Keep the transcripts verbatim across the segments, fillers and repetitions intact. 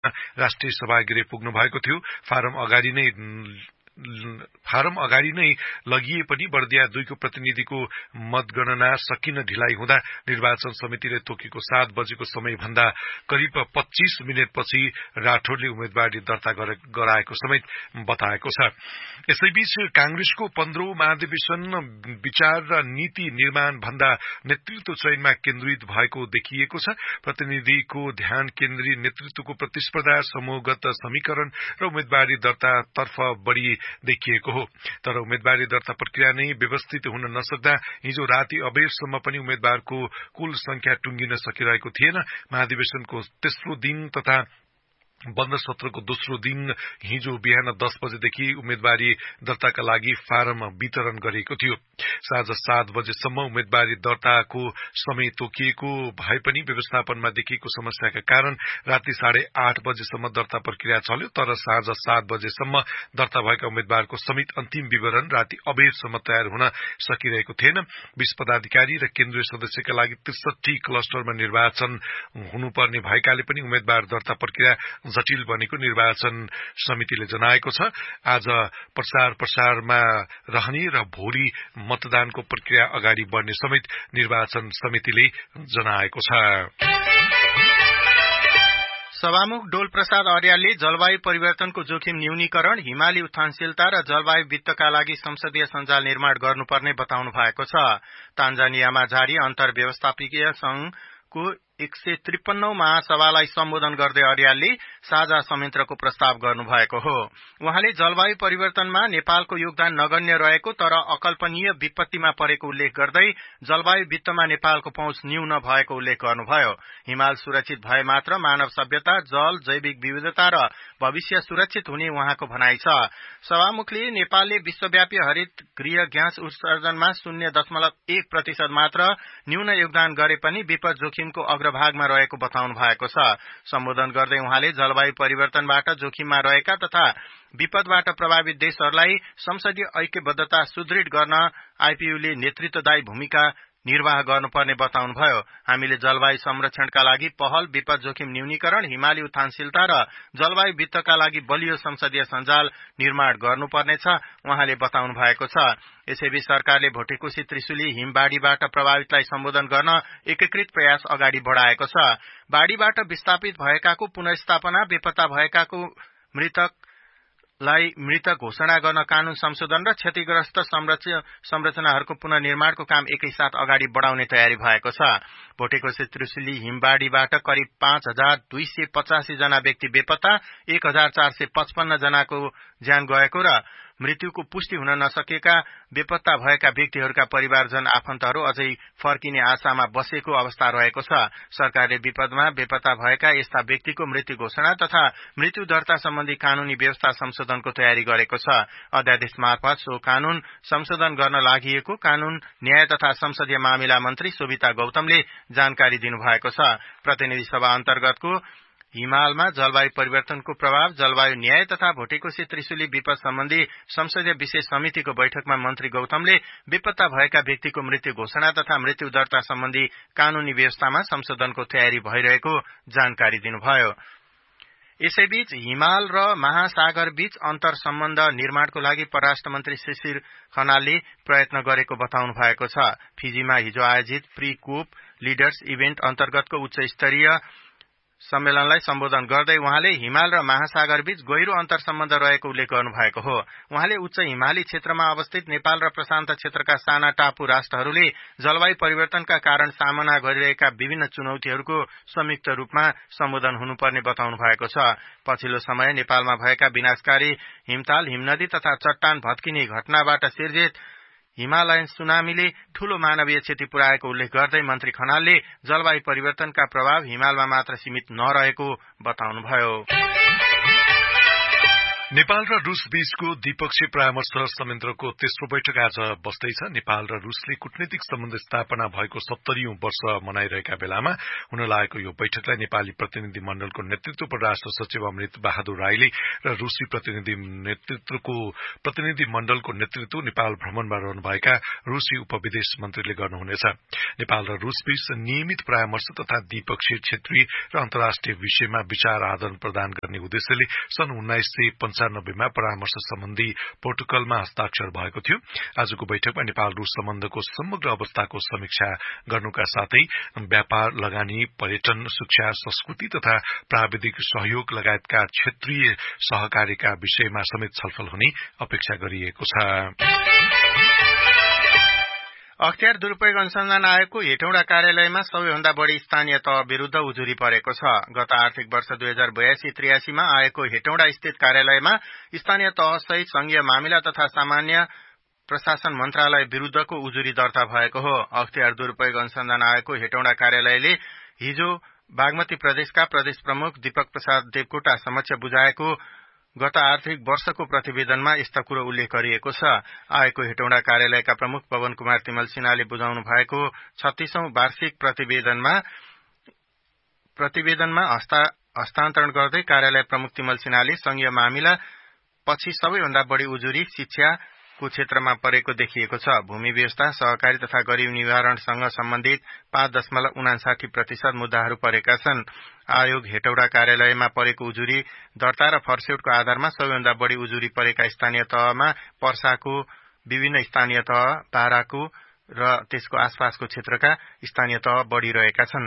राष्ट्रिय सभागृह पुग्नु भएको थियो। फारम अगाडि नै फारम अगाडि नै लगिए पनि बर्दिया दुईको प्रतिनिधिको मतगणना सकिन ढिलाइ हुँदा निर्वाचन समितिले तोकेको सात बजेको समय भन्दा करिब पच्चीस मिनटपछि राठौरले उम्मेदवारी दर्ता गराएको समेत बताएको छ। यसैबीच कांग्रेसको पन्ध्रौं महाधिवेशन विचार र नीति निर्माण भन्दा नेतृत्व चयनमा केन्द्रित भएको देखिएको छ। प्रतिनिधिको ध्यान केन्द्रीय नेतृत्वको प्रतिस्पर्धा, समूहगत समीकरण र उम्मेदवारी दर्ता तर्फ बढ़ी देखिएको हो। तर उम्मेदवारी दर्ता प्रक्रिया नै व्यवस्थित हुन नसक्दा हिजो राति अबेरसम्म पनि उम्मेदवारको कुल संख्या टुंगिन सकिरहेको थिएन। महाधिवेशनको तेस्रो दिन तथा बन्द सत्रको दोस्रो दिन हिजो बिहान दस बजेदेखि उम्मेदवारी दर्ताका लागि फारम वितरण गरिएको थियो। साँझ सात बजेसम्म उम्मेदवारी दर्ताको समय तोकिएको भए पनि व्यवस्थापनमा देखिएको समस्याका कारण राति साढे आठ बजेसम्म दर्ता प्रक्रिया चल्यो। तर साँझ सात बजेसम्म दर्ता भएका उम्मेदवारको समेत अन्तिम विवरण राति अबेरसम्म तयार हुन सकिरहेको थिएन। बीस पदाधिकारी र केन्द्रीय सदस्यका लागि त्रिसठी क्लस्टरमा निर्वाचन हुनुपर्ने भएकाले पनि उम्मेदवार दर्ता प्रक्रिया जटिल बनेको निर्वाचन समितिले जनाएको छ। आज प्रचार प्रसारमा रहने र भोलि मतदानको प्रक्रिया अगाडि बढ्ने समेत निर्वाचन समितिले जनाएको छ। सभामुख डोल प्रसाद अर्यालले जलवायु परिवर्तनको जोखिम न्यूनीकरण, हिमाली उत्थानशीलता र जलवायु वित्तका लागि संसदीय सञ्जाल निर्माण गर्नुपर्ने बताउनु भएको छ। तान्जानियामा जारी अन्तर व्यवस्थापकीय संघको एक सय त्रिपन्नौ महासभालाई सम्बोधन गर्दै अर्यालले साझा संयन्त्रको प्रस्ताव गर्नुभएको हो। उहाँले जलवायु परिवर्तनमा नेपालको योगदान नगण्य रहेको तर अकल्पनीय विपत्तिमा परेको उल्लेख गर्दै जलवायु वित्तमा नेपालको पहुँच न्यून भएको उल्लेख गर्नुभयो। हिमाल सुरक्षित भए मात्र मानव सभ्यता, जल, जैविक विविधता र भविष्य सुरक्षित हुने उहाँको भनाइ छ। सभामुखले नेपालले विश्वव्यापी हरित गृह ग्यास उत्सर्जनमा शून्य दशमलव एक प्रतिशत मात्र न्यून योगदान गरे पनि विपद जोखिमको अग्रभागमा रहेको बताउनु भएको छ। सम्बोधन गर्दै उहाँले जलवायु परिवर्तनबाट जोखिममा रहेका तथा विपदबाट प्रभावित देशहरूलाई संसदीय ऐक्यबद्धता सुदृढ गर्न आईपीयूले नेतृत्वदायी भूमिका निर्वाह गर्नुपर्ने बताउनुभयो। हामीले जलवायु संरक्षणका लागि पहल, विपद जोखिम न्यूनीकरण, हिमाली उत्थानशीलता र जलवायु वित्तका लागि बलियो संसदीय सञ्जाल निर्माण गर्नुपर्नेछ उहाँले बताउनु भएको छ। यसैबीच सरकारले भोटेकोशी त्रिशुली हिमबाढ़ीबाट प्रभावितलाई सम्बोधन गर्न एकीकृत प्रयास अगाडि बढ़ाएको छ। बाढ़ीबाट विस्थापित भएकाको पुनर्स्थापना, बेपत्ता भएकाको मृतक लाई मृत घोषणा गर्न कानून संशोधन र क्षतिग्रस्त संरचनाहरूको पुनर्निर्माणको काम एकैसाथ अगाडि बढ़ाउने तयारी भएको छ। भोटेकोशी त्रिशुली हिमबाढ़ीबाट करिब पाँच हजार दुई सय पचासी जना व्यक्ति बेपत्ता, एक हजार चार सय पचपन्न जनाको ज्यान गएको र मृत्युको पुष्टि हुन नसकेका बेपत्ता भएका व्यक्तिहरूका परिवारजन आफन्तहरू अझै फर्किने आशामा बसेको अवस्था रहेको छ। सरकारले विपदमा बेपत्ता भएका यस्ता व्यक्तिको मृत्यु घोषणा तथा मृत्यु दर्ता सम्बन्धी कानूनी व्यवस्था संशोधनको तयारी गरेको छ। अध्यादेश मार्फत सो कानून संशोधन गर्न लागिएको कानून, न्याय तथा संसदीय मामिला मन्त्री शोभिता गौतमले जानकारी दिनुभएको छ। प्रतिनिधि सभा अन्तर्गतको हिमालमा जलवायु परिवर्तनको प्रभाव, जलवायु न्याय तथा भोटेकोशी त्रिशुली विपद सम्बन्धी संसदीय विशेष समितिको बैठकमा मन्त्री गौतमले बेपत्ता भएका व्यक्तिको मृत्यु घोषणा तथा मृत्यु दर्ता सम्बन्धी कानूनी व्यवस्थामा संशोधनको तयारी भइरहेको जानकारी दिनुभयो। यसैबीच हिमाल र महासागर बीच अन्तर सम्बन्ध निर्माणको लागि परराष्ट्र मन्त्री शिशिर खनालले प्रयत्न गरेको बताउनु भएको छ। फिजीमा हिजो आयोजित प्री कोप लिडर्स इभेन्ट अन्तर्गतको उच्च स्तरीय सम्मेलनलाई सम्बोधन गर्दै उहाँले हिमाल र महासागर बीच गहिरो अन्तर सम्बन्ध रहेको उल्लेख गर्नुभएको हो। उहाँले उच्च हिमाली क्षेत्रमा अवस्थित नेपाल र प्रशान्त क्षेत्रका साना टापु राष्ट्रहरूले जलवायु परिवर्तनका कारण सामना गरिरहेका विभिन्न चुनौतीहरूको संयुक्त रूपमा सम्बोधन हुनुपर्ने बताउनु भएको छ। पछिल्लो समय नेपालमा भएका विनाशकारी हिमताल, हिमनदी तथा चट्टान भत्किने घटनाबाट सिर्जित हिमालयन सुनामीले ठूलो मानवीय क्षति पुर्याएको उल्लेख गर्दै मन्त्री खनालले जलवायु परिवर्तनका प्रभाव हिमालमा मात्र सीमित नरहेको बताउनुभयो। नेपाल र रूस बीचको द्विपक्षीय परामर्श संयन्त्रको तेस्रो बैठक आज बस्दैछ। नेपाल र रूसले कूटनीतिक सम्बन्ध स्थापना भएको सत्तरीौं वर्ष मनाइरहेका बेलामा हुन लागेको यो बैठकलाई नेपाली प्रतिनिधि मण्डलको नेतृत्व परराष्ट्र सचिव अमृत बहादुर राईले र रूसी प्रतिनिधि नेतृत्वको प्रतिनिधि मण्डलको नेतृत्व नेपाल भ्रमणमा रहनुभएका रूसी उपविदेश मन्त्रीले गर्नुहुनेछ। नेपाल र रूस बीच नियमित परामर्श तथा द्विपक्षीय क्षेत्रीय र अन्तर्राष्ट्रिय विषयमा विचार आदान प्रदान गर्ने उद्देश्यले सन् उन्नाइस सय पञ्चानब्बेमा परामर्श सम्बन्धी प्रोटोकलमा हस्ताक्षर भएको थियो। आजको बैठकमा नेपाल रूस सम्बन्धको समग्र अवस्थाको समीक्षा गर्नुका साथै व्यापार, लगानी, पर्यटन, शिक्षा, संस्कृति तथा प्राविधिक सहयोग लगायतका क्षेत्रीय सहकार्यका विषयमा समेत छलफल हुने अपेक्षा गरिएको छ। अख्तियार दुरूपयोग अनुसन्धान आयोगको हेटौँडा कार्यालयमा सबैभन्दा बढ़ी स्थानीय तह विरूद्ध उजुरी परेको छ। गत आर्थिक वर्ष दुई हजार बयासी त्रियासीमा आयोगको हेटौँडा स्थित कार्यालयमा स्थानीय तह सहित संघीय मामिला तथा सामान्य प्रशासन मन्त्रालय विरूद्धको उजुरी दर्ता भएको हो। अख्तियार दुरूपयोग अनुसन्धान आयोगको हेटौँडा कार्यालयले हिजो बागमती प्रदेशका प्रदेश प्रमुख दीपक प्रसाद देवकोटा समक्ष बुझाएको गत आर्थिक वर्षको प्रतिवेदनमा यस्ता कुरो उल्लेख गरिएको छ। आयोगको हेटौँडा कार्यालयका प्रमुख पवन कुमार तिमल सिन्हाले बुझाउनु भएको छत्तीसौं वार्षिक प्रतिवेदनमा प्रतिवेदनमा हस्तान्तरण गर्दै कार्यालय प्रमुख तिमल सिन्हाले संघीय मामिला पछि सबैभन्दा बढ़ी उजुरी शिक्षाको क्षेत्रमा परेको देखिएको छ। भूमि व्यवस्था, सहकारी तथा गरीब निवारणसँग सम्बन्धित पाँच दशमलव उनासाठी प्रतिशत मुद्दाहरू परेका छन्। आयोग हेटौडा कार्यालयमा परेको उजुरी दर्ता र फर्सेउटको आधारमा सबैभन्दा बढ़ी उजुरी परेका स्थानीय तहमा पर्साको विभिन्न स्थानीय तह, बाराको र त्यसको आसपासको क्षेत्रका स्थानीय तह बढ़िरहेका छन्।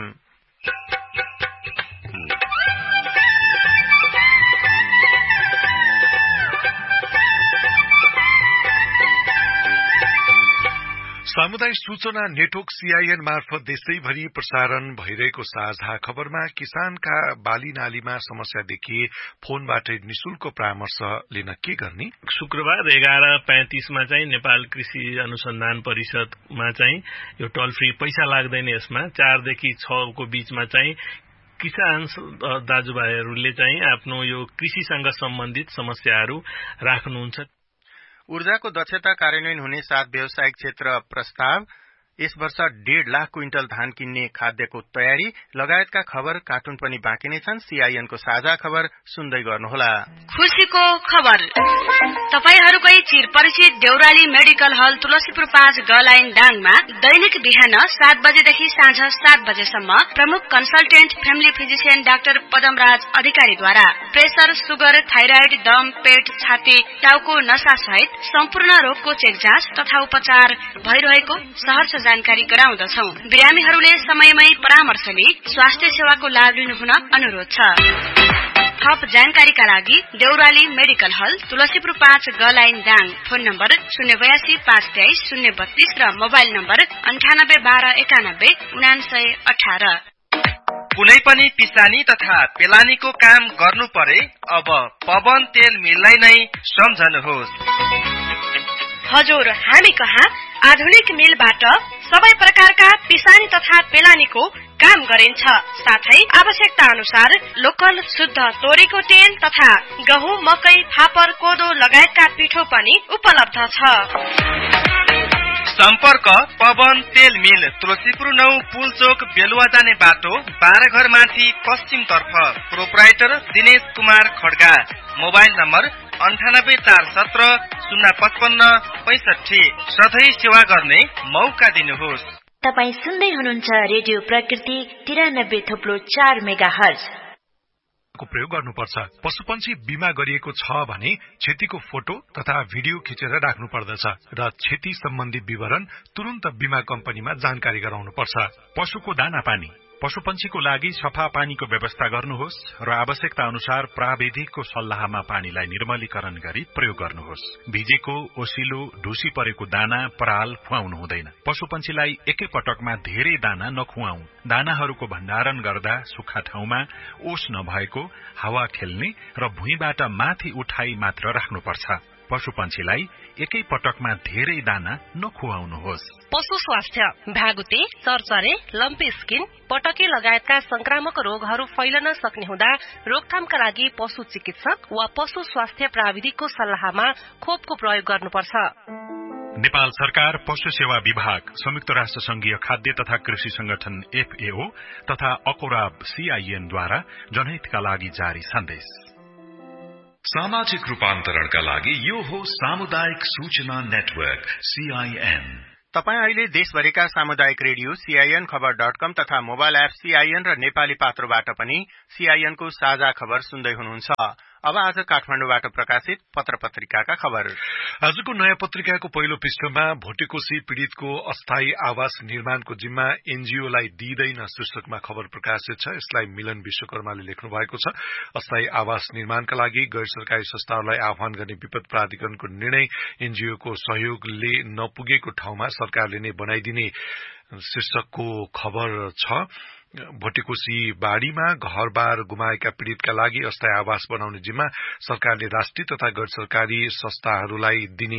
सामुदायिक सूचना नेटवर्क सीआईएन मार्फत देशैभरि प्रसारण भइरहेको साझा खबरमा किसानका बाली नालीमा समस्या देखिए फोनबाटै निशुल्क परामर्श लिन के गर्ने? शुक्रबार एघार पैंतीसमा चाहिँ नेपाल कृषि अनुसन्धान परिषदमा चाहिँ यो टोल फ्री पैसा लाग्दैन। यसमा चारदेखि छको बीचमा चाहिँ किसान दाजुभाइहरूले चाहिँ आफ्नो यो कृषिसँग सम्बन्धित समस्याहरू राख्नुहुन्छ। ऊर्जाको दक्षता कार्यान्वयन हुने सात व्यावसायिक क्षेत्र प्रस्ताव, यस वर्ष डेढ़ लाख क्विन्टल धान किन्ने खाद्यको तयारी लगायतका खबर कार्टुन पनि बाँकी नै छन्। सीआईएनको साझा खबर सुन्दै गर्नुहोला। खुशीको खबर तपाईहरूकै चिर परिचित देउराली मेडिकल हल तुलसीपुर पाँच गलाइन डाङमा दैनिक बिहान सात बजेदेखि साँझ सात बजेसम्म प्रमुख consultant family physician doctor Padamraj अधिकारीद्वारा प्रेसर, सुगर, थाइराइड, दम, पेट, छाती, टाउको नसा सहित सम्पूर्ण रोगको चेक जाँच तथा उपचार भइरहेको सहर्ष जानकारी गराउँदछौ। बिरामीहरूले समयमै परामर्श लिई स्वास्थ्य सेवाको लाभ लिनुहुन अनुरोध छ। थप जानकारीका लागि देउराली मेडिकल हल तुलसीपुर पाँच गलाइन दाङ, फोन नम्बर शून्य बयासी पाँच तेइस शून्य बत्तीस र मोबाइल नम्बर अन्ठानब्बे बाह्र एकानब्बे उनासय अठार। कुनै पनि पिसानी तथा पेलानीको काम गर्नु परे अब पवन तेल मिललाई नै सम्झनुहोस्। हजुर, हामी कहाँ आधुनिक मिलबाट सबै प्रकारका पिसानी तथा पेलानीको काम गरिन्छ। साथै आवश्यकता अनुसार लोकल शुद्ध तोरीको तेल तथा गहुँ, मकै, फापर, कोदो लगायतका पिठो पनि उपलब्ध छ। सम्पर्क पवन तेल मिल, तुलसीपुर नौ पुल चोक, बेलुवा जाने बाटो, बाह्र घर माथि पश्चिम तर्फ। Proprietor Dinesh Kumar Kharga. Mobile number अन्ठानब्बे चार सत्र शून्य पचपन्न पैसठी। सधैँ सेवा गर्ने मौका दिनुहोस्। तपाई सुन्दै हुनुहुन्छ रेडियो प्रकृति तिरानब्बे थोप्लो चार मेगा हर्ज को प्रयोग गर्नुपर्छ। पशुपन्छी बिमा गरिएको छ भने क्षतिको फोटो तथा भिडियो खिचेर राख्नु पर्दछ र क्षति सम्बन्धी विवरण तुरन्त बिमा कम्पनीमा जानकारी गराउनुपर्छ। पशुको दाना पानी, पशुपन्छीको लागि सफा पानीको व्यवस्था गर्नुहोस् र आवश्यकता अनुसार प्राविधिकको सल्लाहमा पानीलाई निर्मलीकरण गरी प्रयोग गर्नुहोस्। भिजेको, ओसिलो, ढुसी परेको दाना, पराल खुवाउनु हुँदैन। पशुपन्छीलाई एकै पटकमा धेरै दाना नखुवाऊ। दानाहरूको भण्डारण गर्दा सुक्खा ठाउँमा, ओस नभएको, हावा खेल्ने र भुइँबाट माथि उठाई मात्र राख्नुपर्छ। पशुपन्छीलाई एकै पटकमा धेरै दाना नखुवाउनुहोस्। पशु स्वास्थ्य भागुते, चरचरे, लम्पी स्किन, पटके लगायतका संक्रामक रोगहरू फैलन सक्ने हुँदा रोकथामका लागि पशु चिकित्सक वा पशु स्वास्थ्य प्राविधिकको सल्लाहमा खोपको प्रयोग गर्नुपर्छ। नेपाल सरकार, पशु सेवा विभाग, संयुक्त राष्ट्र संघीय खाद्य तथा कृषि संगठन एफएओ तथा अकोराब सीआईएनद्वारा जनहितका लागि जारी सन्देश। सामाजिक रूपान्तरणका लागि यो हो सामुदायिक सूचना नेटवर्क सीआईएन। तपाई अहिले देशभरिका सामुदायिक रेडियो सीआईएन खबर डट कम तथा मोबाइल एप सीआईएन र नेपाली पात्रोबाट पनि सीआईएनको साझा खबर सुन्दै हुनुहुन्छ। अब आज काठमाडौँबाट प्रकाशित पत्र पत्रिकाका खबर। आजको नयाँ पत्रिकाको पहिलो पृष्ठमा भोटेकोशी पीड़ितको अस्थायी आवास निर्माणको जिम्मा एनजीओलाई दिइदैन शीर्षकमा खबर प्रकाशित छ। यसलाई मिलन विश्वकर्माले लेख्नु भएको छ। अस्थायी आवास निर्माणका लागि गैर सरकारी संस्थाहरूलाई आह्वान गर्ने विपद प्राधिकरणको निर्णय एनजीओको सहयोगले नपुगेको ठाउँमा सरकारले नै बनाइदिने शीर्षकको खबर छ। भोटेकोशी बाढ़ीमा घरबार गुमाएका पीड़ितका लागि अस्थायी आवास बनाउने जिम्मा सरकारले राष्ट्रिय तथा गैर सरकारी संस्थाहरूलाई दिने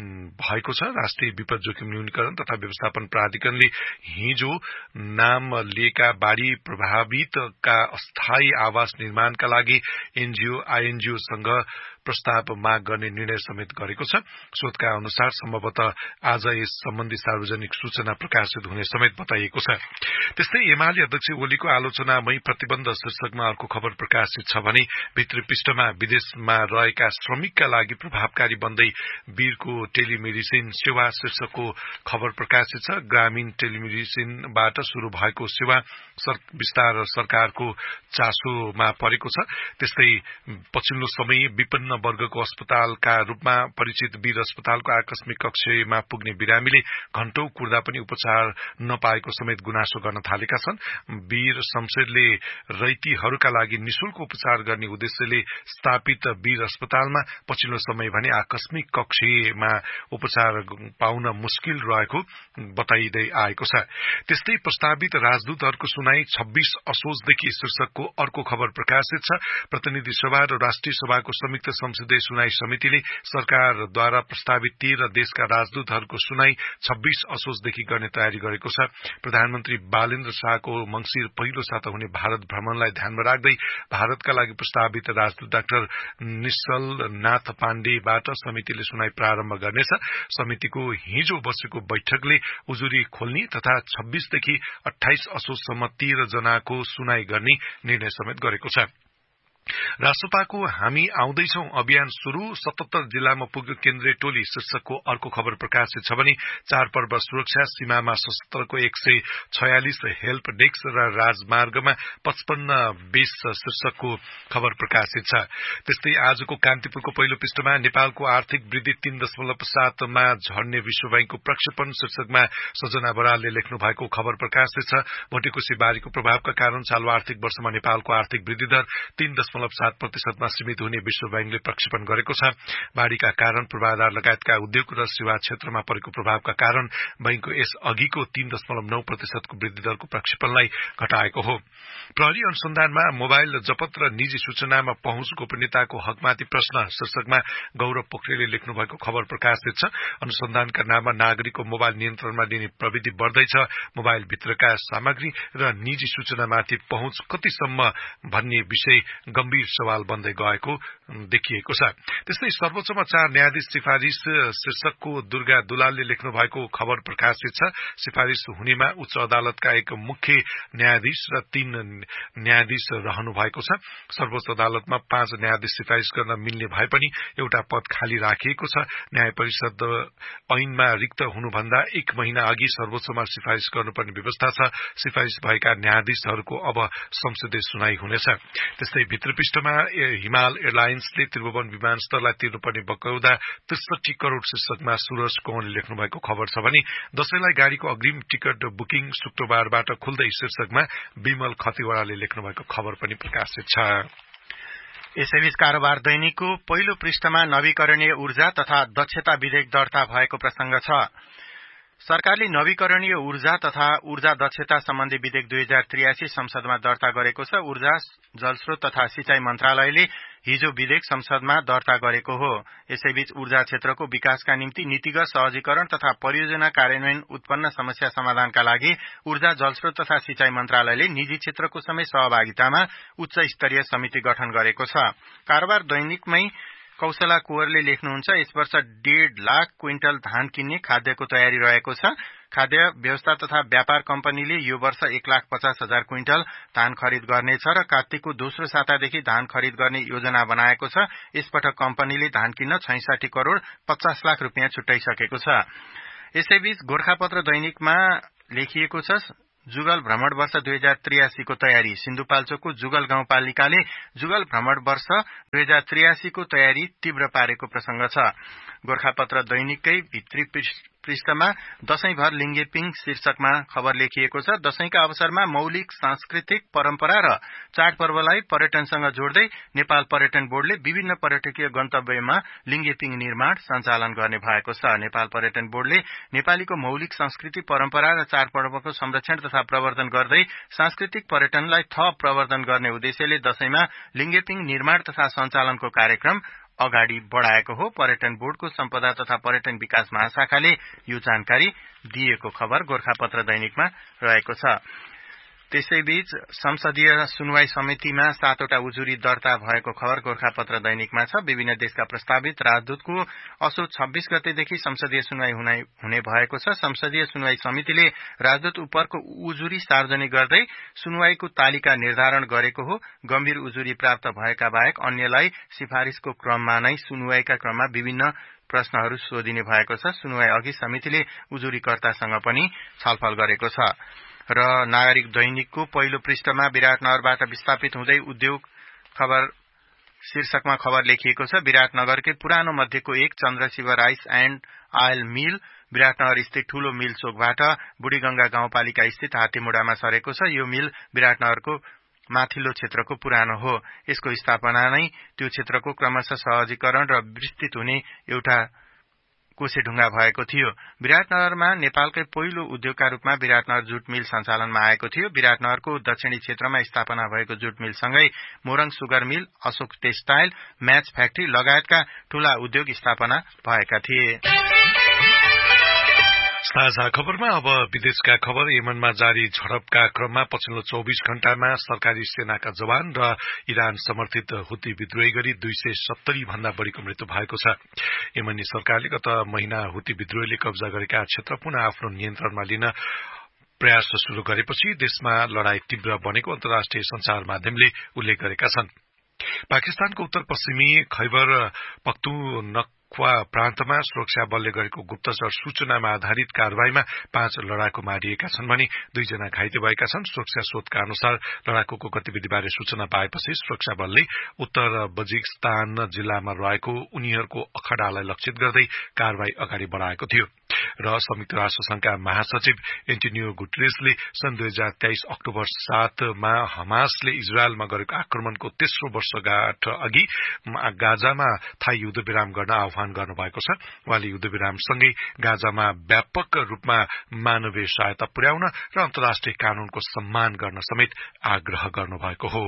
भएको छ। राष्ट्रिय विपद जोखिम न्यूनीकरण तथा व्यवस्थापन प्राधिकरणले हिजो नाम लिएका बाढ़ी प्रभावितका अस्थायी आवास निर्माणका लागि एनजीओ आईएनजीओसँग प्रस्ताव माग गर्ने निर्णय समेत गरेको छ। स्रोतका अनुसार सम्भवतः आज यस सम्बन्धी सार्वजनिक सूचना प्रकाशित हुने समेत बताइएको छ। त्यस्तै एमाले अध्यक्ष ओलीको आलोचनामय प्रतिबन्ध शीर्षकमा अर्को खबर प्रकाशित छ भने भित्री पृष्ठमा विदेशमा रहेका श्रमिकका लागि प्रभावकारी बन्दै वीरको टेलिमेडिसिन सेवा शीर्षकको खबर प्रकाशित छ। ग्रामीण टेलिमेडिसिनबाट शुरू भएको सेवा विस्तार सरकारको चासोमा परेको छ। त्यस्तै पछिल्लो समय विपन्न वर्गको अस्पतालका रूपमा परिचित वीर अस्पतालको आकस्मिक कक्षमा पुग्ने बिरामीले घण्टौं कुर्दा पनि उपचार नपाएको समेत गुनासो गर्न थालेका छन्। वीर शमशेरले रैतीहरूका लागि निशुल्क उपचार गर्ने उद्देश्यले स्थापित वीर अस्पतालमा पछिल्लो समय भने आकस्मिक कक्षमा उपचार पाउन मुस्किल रहेको बताइदै आएको छ। त्यस्तै प्रस्तावित राजदूतहरूको सुनाई छब्बीस असोजदेखि शीर्षकको अर्को खबर प्रकाशित छ। प्रतिनिधि सभा र राष्ट्रिय सभाको संयुक्त संसदीय सुनाई समितिले सरकारद्वारा प्रस्तावित तेह्र देशका राजदूतहरूको सुनाई छब्बीस असोजदेखि गर्ने तयारी गरेको छ। प्रधानमन्त्री बालेन्द्र शाहको मंगिर पहिलो साता हुने भारत भ्रमणलाई ध्यानमा राख्दै भारतका लागि प्रस्तावित राजदूत डाक्टर निश्चल नाथ पाण्डेबाट समितिले सुनाई प्रारम्भ गर्नेछ। समितिको हिजो बसेको बैठकले उजुरी खोल्ने तथा छब्बीसदेखि अठाइस असोजसम्म तेह्र जनाको सुनाई गर्ने निर्णय समेत गरेको छ। राष्ट्रपाको हामी आउँदैछौं अभियान शुरू सतहत्तर जिल्लामा पुग्यो केन्द्रीय टोली शीर्षकको अर्को खबर प्रकाशित छ भने चाडपर्व सुरक्षा सीमामा सशस्त्रको एक सय छयालिस हेल्प डेस्क र राजमार्गमा पचपन्न बेस शीर्षकको खबर प्रकाशित छ। त्यस्तै आजको कान्तिपुरको पहिलो पृष्ठमा नेपालको आर्थिक वृद्धि तीन दशमलव सातमा झर्ने विश्व बैंकको प्रक्षेपण शीर्षकमा सजना बरालले लेख्नु भएको खबर प्रकाशित छ। भोटेकोशी बाढ़ीको प्रभावका कारण चालु आर्थिक वर्षमा नेपालको आर्थिक वृद्धि दर तीन दशमलव सात प्रतिशतमा सीमित हुने विश्व बैंकले प्रक्षेपण गरेको छ। बाढ़ीका कारण पूर्वाधार लगायतका उद्योग र सेवा क्षेत्रमा परेको प्रभावका कारण बैंकको यस अघिको तीन दशमलव नौ प्रतिशतको वृद्धि दरको प्रक्षेपणलाई घटाएको हो। प्रहरी अनुसन्धानमा मोबाइल जपत र निजी सूचनामा पहुँच गोपनीयताको हकमाथि प्रश्न शीर्षकमा गौरव पोखरेलले लेख्नु भएको खबर प्रकाशित छ। अनुसन्धानका नाममा नागरिकको मोबाइल नियन्त्रणमा लिने प्रविधि बढ्दैछ। मोबाइल भित्रका सामग्री र निजी सूचनामाथि पहुँच कतिसम्म भन्ने विषय गम्भीर सवाल बन्दै गएको देखिएको छ। त्यस्तै सर्वोच्चमा चार न्यायाधीश सिफारिश शीर्षकको दुर्गा दुलालले लेख्नु भएको खबर प्रकाशित छ। सिफारिश हुनेमा उच्च अदालतका एक मुख्य न्यायाधीश र तीन न्यायाधीश रहनु भएको छ। सर्वोच्च अदालतमा पाँच न्यायाधीश सिफारिश गर्न मिल्ने भए पनि एउटा पद खाली राखिएको छ। न्याय परिषद ऐनमा रिक्त हुनुभन्दा एक महिना अघि सर्वोच्चमा सिफारिश गर्नुपर्ने व्यवस्था छ। सिफारिश भएका न्यायाधीशहरूको अब संसदीय सुनाई हुनेछ। त्यस्तै भित्र पृष्ठमा हिमाल एयरलाइन्सले त्रिभुवन विमानस्थललाई तिर्नुपर्ने बकौदा त्रिसठी करोड़ शीर्षकमा सूरज कौरले लेख्नु भएको खबर छ भने दशैंलाई गाड़ीको अग्रिम टिकट बुकिङ शुक्रबारबाट खुल्दै शीर्षकमा विमल खतिवड़ाले लेख्नु भएको खबर पनि प्रकाशित छ। यसैबीच कारोबार दैनिकको पहिलो पृष्ठमा नवीकरणीय ऊर्जा तथा दक्षता विधेयक दर्ता भएको प्रसंग छ। सरकारले नवीकरणीय ऊर्जा तथा ऊर्जा दक्षता सम्बन्धी विधेयक दुई हजार त्रियासी संसदमा दर्ता गरेको छ। ऊर्जा, जलस्रोत तथा सिंचाई मन्त्रालयले हिजो विधेयक संसदमा दर्ता गरेको हो। यसैबीच ऊर्जा क्षेत्रको विकासका निम्ति नीतिगत सहजीकरण तथा परियोजना कार्यान्वयन उत्पन्न समस्या समाधानका लागि ऊर्जा, जलस्रोत तथा सिंचाई मन्त्रालयले निजी क्षेत्रको समेत सहभागितामा उच्च स्तरीय समिति गठन गरेको छ। कारोबार दैनिकमै कौशला कुवरले लेख्नुहुन्छ, यस वर्ष डेढ़ लाख क्विन्टल धान किन्ने खाद्यको तयारी रहेको छ। खाद्य व्यवस्था तथा व्यापार कम्पनीले यो वर्ष एक लाख पचास हजार क्विन्टल धान खरिद गर्नेछ र कार्तिकको दोस्रो सातादेखि धान खरिद गर्ने योजना बनाएको छ। यसपटक कम्पनीले धान किन्न छैसठी करोड़ पचास लाख रुपियाँ छुट्याइसकेको छ। यसैबीच गोर्खापत्र दैनिकमा लेखिएको छ, जुगल भ्रमण वर्ष दुई हजार त्रियासी को तयारी। सिन्धुपाल्चोकको जुगल गाउँपालिकाले जुगल भ्रमण वर्ष दुई हजार त्रियासी को तयारी तीव्र पारेको प्रसंग छ। गोर्खापत्र दैनिककै भित्री पृष्ठमा दशैंभर लिङ्गेपिङ शीर्षकमा खबर लेखिएको छ। दशैंका अवसरमा मौलिक सांस्कृतिक परम्परा र चाडपर्वलाई पर्यटनसँग जोड्दै नेपाल पर्यटन बोर्डले विभिन्न पर्यटकीय गन्तव्यमा लिङ्गेपिङ निर्माण सञ्चालन गर्ने भएको छ। नेपाल पर्यटन बोर्डले नेपालीको मौलिक संस्कृति परम्परा र चाडपर्वको संरक्षण तथा प्रवर्धन गर्दै सांस्कृतिक पर्यटनलाई थप प्रवर्धन गर्ने उद्देश्यले दशैंमा लिङ्गेपिङ निर्माण तथा सञ्चालनको कार्यक्रम अगाडि बढ़ाएको हो। पर्यटन बोर्डको सम्पदा तथा पर्यटन विकास महाशाखाले यो जानकारी दिएको खबर गोर्खापत्र दैनिकमा रहेको छ। त्यसैबीच संसदीय सुनवाई समितिमा सातवटा उजुरी दर्ता भएको खबर गोर्खापत्र दैनिकमा छ। विभिन्न देशका प्रस्तावित राजदूतको असोज छब्बीस गतेदेखि संसदीय सुनवाई हुने भएको छ। संसदीय सुनवाई समितिले राजदूत उपरको उजुरी सार्वजनिक गर्दै सुनवाईको तालिका निर्धारण गरेको हो। गम्भीर उजुरी प्राप्त भएका बाहेक अन्यलाई सिफारिशको क्रममा नै सुनवाईका क्रममा विभिन्न प्रश्नहरू सोधिने भएको छ। सुनवाई अघि समितिले उजुरीकर्तासँग पनि छलफल गरेको छ। र नागरिक दैनिकको पहिलो पृष्ठमा विराटनगरबाट विस्थापित हुँदै उद्योग खबर शीर्षकमा खबर लेखिएको छ। विराटनगरकै पुरानो मध्येको एक चन्द्रशिव राइस एण्ड आयल मिल विराटनगर स्थित ठूलो मिल चोकबाट बुढीगंगा गाउँपालिका स्थित हात्तीमुढामा सरेको छ। यो मिल विराटनगरको माथिल्लो क्षेत्रको पुरानो हो। यसको स्थापना नै त्यो क्षेत्रको क्रमशः सहजीकरण र विस्तृत हुने एउटा कोसेढुङ्गा भएको थियो। विराटनगरमा नेपालकै पहिलो उद्योगका रूपमा विराटनगर जुट मिल सञ्चालनमा आएको थियो। विराटनगरको दक्षिणी क्षेत्रमा स्थापना भएको जुट मिलसँगै Morang sugar mill, Ashok textile, match factory लगायतका ठूला उद्योग स्थापना भएका थिए। साझा खबरमा अब विदेशका खबर। यमनमा जारी झडपका क्रममा पछिल्लो चौबीस घण्टामा सरकारी सेनाका जवान र इरान समर्थित हुती विद्रोही गरी दुई सय सत्तरी भन्दा बढ़ीको मृत्यु भएको छ। यमनी सरकारले गत महिना हुती विद्रोहीले कब्जा गरेका क्षेत्र पुनः आफ्नो नियन्त्रणमा लिन प्रयास शुरू गरेपछि देशमा लड़ाई तीव्र बनेको अन्तर्राष्ट्रिय संचार माध्यमले उल्लेख गरेका छन्। पाकिस्तानको उत्तर पश्चिमी खैबर पख्तुनख्वा प्रान्तमा सुरक्षा बलले गरेको गुप्तचर सूचनामा आधारित कारवाहीमा पाँच लड़ाकु मारिएका छन् भने दुईजना घाइते भएका छन्। सुरक्षा स्रोतका अनुसार लड़ाकुको गतिविधिबारे सूचना पाएपछि सुरक्षा बलले उत्तर बजिकिस्तान जिल्लामा रहेको उनीहरूको अखडालाई लक्षित गर्दै कारवाही अगाडि बढ़ाएको थियो र संयुक्त राष्ट्र संघका महासचिव एन्टोनियो गुटेरेसले सन् दुई हजार तेइस अक्टोबर सातमा हमासले इजरायलमा गरेको आक्रमणको तेस्रो वर्षगाँठ अघि गाजामा थाई युद्धविराम गर्न आह्वान गर्नुभएको छ। उहाँले युद्धविरामसँगै गाजामा व्यापक रूपमा मानवीय सहायता पुर्याउन र अन्तर्राष्ट्रिय कानूनको सम्मान गर्न समेत आग्रह गर्नुभएको हो।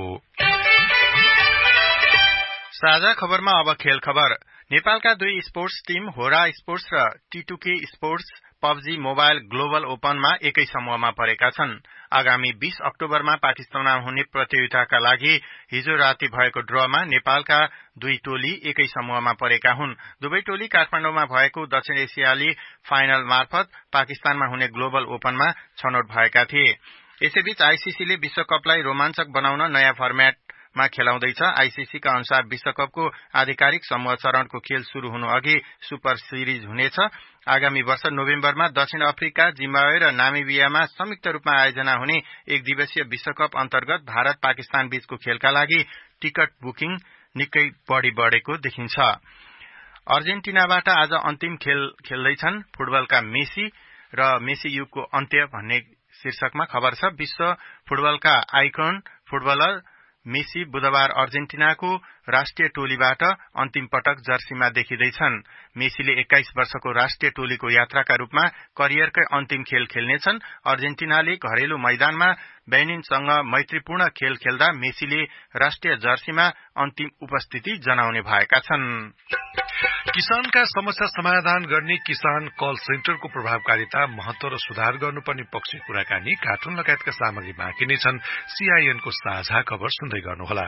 साझा खबरमा अब खेल खबर। नेपालका दुई स्पोर्ट्स टीम होरा स्पोर्ट्स र टिटुके स्पोर्ट्स पबजी मोबाइल ग्लोबल ओपनमा एकै समूहमा परेका छन्। आगामी बीस अक्टोबरमा पाकिस्तानमा हुने प्रतियोगिताका लागि हिजो राति भएको ड्रमा नेपालका दुई टोली एकै समूहमा परेका हुन्। दुवै टोली काठमाडौँमा भएको दक्षिण एसियाली फाइनल मार्फत पाकिस्तानमा हुने ग्लोबल ओपनमा छनौट भएका थिए। यसैबीच आईसीसीले विश्वकपलाई रोमाञ्चक बनाउन नयाँ फर्मेट मा खेलाउँदैछ। आईसीसी का अनुसार विश्वकपको आधिकारिक समूह चरणको खेल शुरू हुनु अघि सुपर सिरिज हुनेछ। आगामी वर्ष नोभेम्बरमा दक्षिण अफ्रिका, जिम्बाब्वे र नामिबियामा संयुक्त रूपमा आयोजना हुने एक दिवसीय विश्वकप अन्तर्गत भारत पाकिस्तान बीचको खेलका लागि टिकट बुकिङ निकै बढ़ी बढ़ेको देखिन्छ। अर्जेन्टिनाबाट आज अन्तिम खेल खेल्दैछन् फुटबलका मेसी र मेसी युगको अन्त्य भन्ने शीर्षकमा खबर छ। विश्व फुटबलका आइकन फुटबलर मेसी बुधबार अर्जेन्टिनाको राष्ट्रिय टोलीबाट अन्तिम पटक जर्सीमा देखिँदैछन्। मेसीले एक्काइस वर्षको राष्ट्रिय टोलीको यात्राका रूपमा करियरकै अन्तिम खेल खेल्नेछन्। अर्जेन्टिनाले घरेलु मैदानमा बेनिनसँग मैत्रीपूर्ण खेल खेल्दा मेसीले राष्ट्रिय जर्सीमा अन्तिम उपस्थिति जनाउने भएका छन्। किसानका समस्या समाधान गर्ने किसान कल सेन्टरको प्रभावकारिता, महत्व र सुधार गर्नुपर्ने पक्ष कुराकानी, कार्टुन लगायतका सामग्री बाँकी नै छन्। सीआईएनको साझा खबर सुन्दै गर्नुहोला।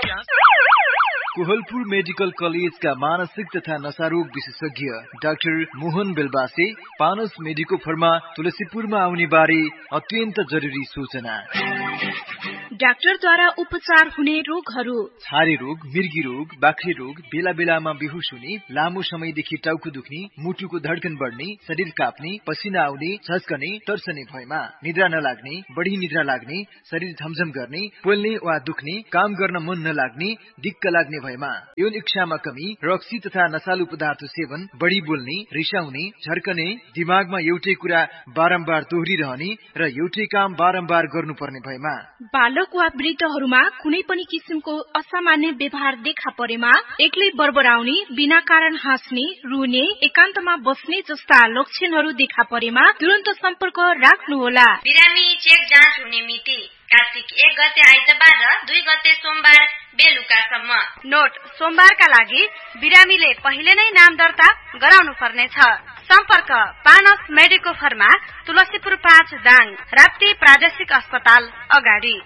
कोहलपुर मेडिकल कलेजका मानसिक तथा नशारोग विशेषज्ञ doctor Mohan Belbase पानस medico pharma तुलसीपुरमा आउने बारे अत्यन्त जरुरी सूचना। डाक्टरद्वारा उपचार हुने रोगहरू: छारे रोग, मिर्गी रोग, बाख्रे रोग, बेला बेलामा बेहोस हुने, लामो समयदेखि टाउको दुख्ने, मुटुको धड्कन बढ्ने, शरीर काप्ने, पसिना आउने, झस्कने, तर्सने भएमा, निद्रा नलाग्ने, बढी निद्रा लाग्ने, शरीर झमझम गर्ने, पोल्ने वा दुख्ने, काम गर्न मन नलाग्ने, दिक्क लाग्ने भएमा, यौन इच्छामा कमी, रक्सी तथा नशालु पदार्थ सेवन, बढी बोल्ने, रिसाउने, झर्कने, दिमागमा एउटै कुरा बारम्बार दोहोरिरहने र एउटै काम बारम्बार गर्नुपर्ने भएमा, बालक वा वृद्धहरूमा कुनै पनि किसिमको असामान्य व्यवहार देखा परेमा, एक्लै बरबराउने, बिना कारण हाँस्ने, रुने, एकान्तमा बस्ने जस्ता लक्षणहरू देखा परेमा तुरन्त सम्पर्क राख्नुहोला। बिरामी चेक जाँच हुने मिति कार्तिक एक गते आइतबार र दुई गते सोमबार बेलुकासम्म। नोट: सोमबारका लागि बिरामीले पहिले नै नाम दर्ता गराउनु पर्नेछ। सम्पर्क: पानस मेडिको फर्मा तुलसीपुर पाँच दाङ, राप्ती प्रादेशिक अस्पताल अगाडि।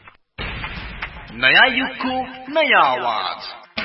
नयाँ युगको नयाँ आवाज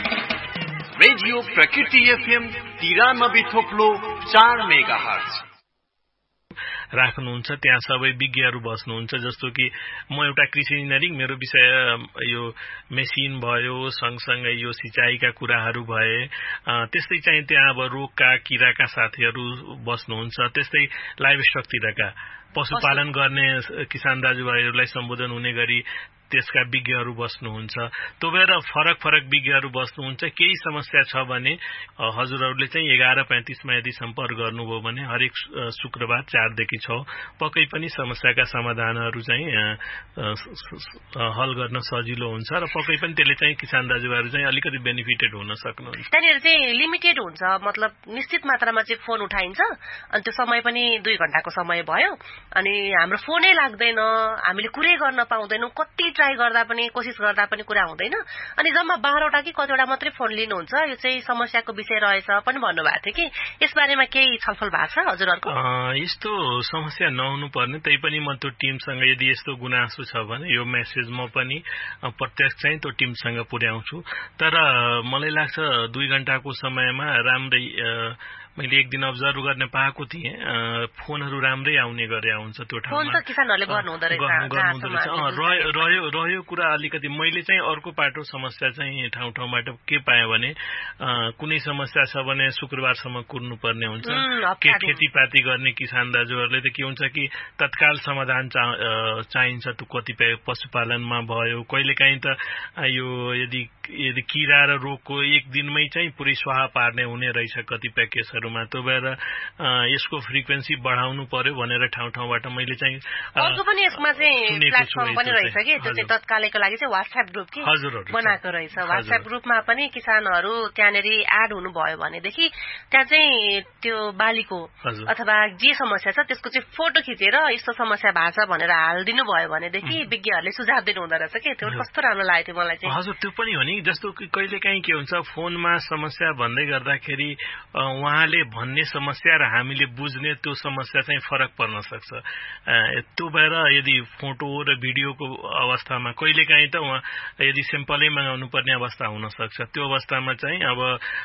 रेडियो प्रकृति एफएम तिरानब्बे थोप्लो चार मेगा हर्ज राख्नुहुन्छ। त्यहाँ सबै विज्ञहरू बस्नुहुन्छ। जस्तो कि म एउटा कृषि इन्जिनियरिङ, मेरो विषय यो मेसिन भयो, सँगसँगै यो सिँचाइका कुराहरू भए, त्यस्तै चाहिँ त्यहाँ अब रोगका किराका साथीहरू बस्नुहुन्छ। त्यस्तै लाइभ स्टकतिरका पशुपालन गर्ने किसान दाजुभाइहरूलाई सम्बोधन हुने गरी त्यसका विज्ञहरू बस्नुहुन्छ। त्यो भएर फरक फरक विज्ञहरू बस्नुहुन्छ। केही समस्या छ भने हजुरहरूले चाहिँ एघार पैंतिसमा यदि सम्पर्क गर्नुभयो भने हरेक शुक्रबार चारदेखि छ पक्कै पनि समस्याका समाधानहरू चाहिँ हल गर्न सजिलो हुन्छ र पक्कै पनि त्यसले चाहिँ किसान दाजुभाइहरू चाहिँ अलिकति बेनिफिटेड हुन सक्नुहुन्छ। त्यहाँनिर चाहिँ लिमिटेड हुन्छ, मतलब निश्चित मात्रामा चाहिँ फोन उठाइन्छ अनि त्यो समय पनि दुई घण्टाको समय भयो अनि हाम्रो फोनै लाग्दैन, हामीले कुरै गर्न पाउँदैनौँ, कति ट्राई गर्दा पनि कोसिस गर्दा पनि कुरा हुँदैन अनि जम्मा बाह्रवटा कि कतिवटा मात्रै फोन लिनुहुन्छ। यो चाहिँ समस्याको विषय रहेछ पनि भन्नुभएको थियो कि यसबारेमा केही छलफल भएको छ हजुरहरूको? यस्तो समस्या नहुनु पर्ने, तै पनि म त्यो टिमसँग यदि यस्तो गुनासो छ भने यो मेसेज म पनि प्रत्यक्ष चाहिँ त्यो टिमसँग पुर्याउँछु। तर मलाई लाग्छ दुई घण्टाको समयमा राम्रै मैले एक दिन अब्जर्भ गर्ने पाएको थिएँ, फोनहरू राम्रै आउने गरे आउँछ त्यो ठाउँमा। किसानहरूले गर्नुहुँदो रहेछ। रह्यो रह्यो कुरा अलिकति मैले चाहिँ अर्को पाटो समस्या चाहिँ ठाउँ ठाउँबाट के पाएँ भने कुनै समस्या छ भने शुक्रबारसम्म कुर्नु पर्ने हुन्छ। के खेतीपाती गर्ने किसान दाजुहरूले त के हुन्छ कि तत्काल समाधान चाहिन्छ। त्यो कतिपय पशुपालनमा भयो, कहिलेकाहीँ त यो यदि यदि किरा र रोगको एक दिनमै चाहिँ पुरै स्वाहा पार्ने हुने रहेछ कतिपय केसहरू। त्यो भएर यसको फ्रिक्वेन्सी बढाउनु पर्यो भनेर ठाउँ ठाउँबाट मैले चाहिँ अर्को पनि यसमा चाहिँ प्लेटफर्म पनि रहेछ कि त्यो चाहिँ तत्कालको लागि चाहिँ व्हाट्सएप ग्रुप कि बनाएको रहेछ। व्हाट्सएप ग्रुपमा पनि किसानहरू त्यहाँनिर एड हुनुभयो भनेदेखि त्यहाँ चाहिँ त्यो बालीको अथवा जे समस्या छ त्यसको चाहिँ फोटो खिचेर यस्तो समस्या भएको छ भनेर हालिदिनु भयो भनेदेखि विज्ञहरूले सुझाव दिनु हुँदो रहेछ कि त्यो कस्तो राम्रो लागेको थियो मलाई चाहिँ। हजुर त्यो पनि हो नि। जस्तो कि कहिलेकाहीँ के हुन्छ फोनमा समस्या भन्दै गर्दाखेरि उहाँले भन्ने समस्या र हामीले बुझ्ने त्यो समस्या चाहिँ फरक पर्न सक्छ। त्यो भएर यदि फोटो र भिडियोको अवस्थामा कहिलेकाहीँ त उहाँ यदि सेम्पलै मगाउनु पर्ने अवस्था हुन सक्छ। त्यो अवस्थामा चाहिँ अब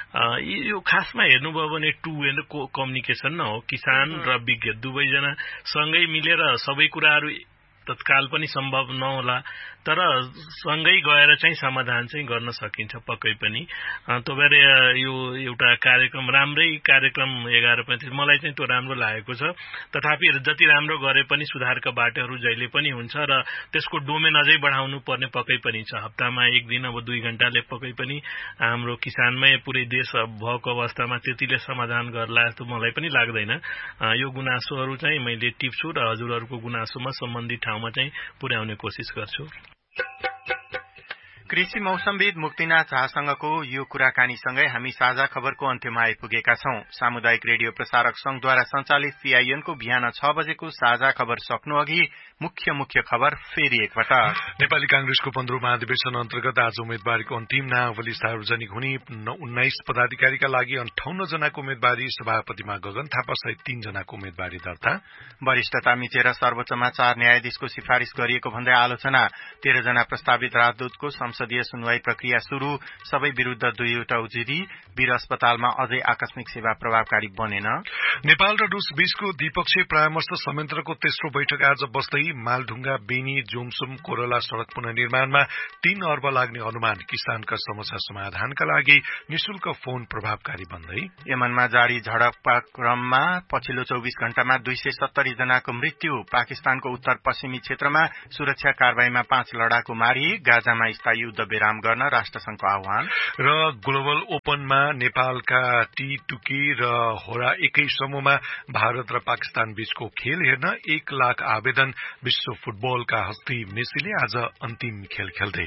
यो खासमा हेर्नुभयो भने टु वे कम्युनिकेसन न हो, किसान र विज्ञ दुवैजना सँगै मिलेर सबै कुराहरू तत्काल पनि सम्भव नहोला तर सँगै गएर चाहिँ समाधान चाहिँ गर्न सकिन्छ पक्कै पनि। त्यो भएर यो एउटा कार्यक्रम राम्रै कार्यक्रम एघार पैंतिस मलाई चाहिँ त्यो राम्रो लागेको छ। तथापि जति राम्रो गरे पनि सुधारका बाटोहरू जहिले पनि हुन्छ र त्यसको डोमेन अझै बढाउनु पर्ने पक्कै पनि छ। हप्तामा एक दिन अब दुई घण्टाले पक्कै पनि हाम्रो किसानमै पुरै देश भएको अवस्थामा त्यतिले समाधान गर्ला जस्तो मलाई पनि लाग्दैन। यो गुनासोहरू चाहिँ मैले टिप्छु र हजुरहरूको गुनासोमा सम्बन्धित ठाउँमा चाहिँ पुर्याउने कोसिस गर्छु। कृषि मौसमविद मुक्तिनाथ झासँगको यो कुराकानीसँगै हामी साझा खबरको अन्त्यमा आइपुगेका छौं। सामुदायिक रेडियो प्रसारक संघद्वारा सञ्चालित सीआईएनको बिहान छ बजेको साझा खबर सक्नु अघि मुख्य मुख्य खबर फेरि एकपटक। नेपाली कांग्रेसको पन्ध्रौं महाधिवेशन अन्तर्गत आज उम्मेद्वारीको अन्तिम नामावली सार्वजनिक हुने। उन्नाइस पदाधिकारीका लागि अन्ठाउन्न जनाको उम्मेद्वारी, सभापतिमा गगन थापा सहित तीन जनाको उम्मेद्वारी दर्ता। वरिष्ठता मिचेर सर्वोच्चमा चार न्यायाधीशको सिफारिश गरिएको भन्दै आलोचना। तेह्र जना प्रस्तावित राजदूतको संसदीय सुनवाई प्रक्रिया शुरू। सबै विरूद्ध दुईवटा उजुरी। वीर अस्पतालमा अझै आकस्मिक सेवा प्रभावकारी बनेन। नेपाल र रूस बीचको द्विपक्षीय परामर्श संयन्त्रको तेस्रो बैठक आज बस्दै मालढुङ्गा बेनी जोमसुम कोरला सड़क पुनर्निर्माणमा तीन अर्ब लाग्ने अनुमान। किसानका समस्या समाधानका लागि निशुल्क फोन प्रभावकारी बन्दै। यमनमा जारी झडपका क्रममा पछिल्लो चौबिस घण्टामा दुई सय सत्तरी जनाको मृत्यु। पाकिस्तानको उत्तर पश्चिमी क्षेत्रमा सुरक्षा कारवाहीमा पाँच लडाकु मारी। गाजामा स्थायी युद्ध विराम गर्न राष्ट्रसंघको आह्वान। र ग्लोबल ओपनमा नेपालका टी टुकी र होरा एकै समूहमा भारत र पाकिस्तान बीचको खेल हेर्न एक लाख आवेदन। विश्व फुटबलका हस्ती मेसीले आज अन्तिम खेल खेल्दै।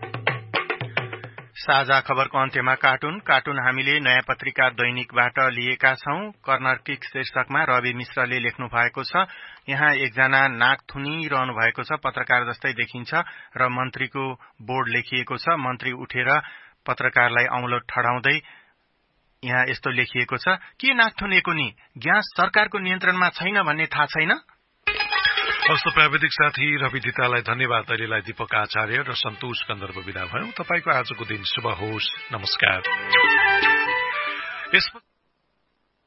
साझा खबरको अन्त्यमा कार्टुन कार्टुन हामीले नयाँ पत्रिका दैनिकबाट लिएका छौं। कर्नर किक शीर्षकमा रवि मिश्रले लेख्नु भएको छ। यहाँ एकजना नाक थुनिरहनु भएको छ, पत्रकार जस्तै देखिन्छ र मन्त्रीको बोर्ड लेखिएको छ। मन्त्री उठेर पत्रकारलाई औंलो ठडाउँदै यहाँ यस्तो लेखिएको छ, के नाक थुनेको नि, ग्यास सरकारको नियन्त्रणमा छैन भन्ने थाहा छैन। हस्त प्राविधिक साथी रवि धितालाई धन्यवाद। अहिलेलाई दीपक आचार्य र सन्तोष कन्दर्प विदा भयौं। तपाईको आजको दिन शुभ होस्। नमस्कार।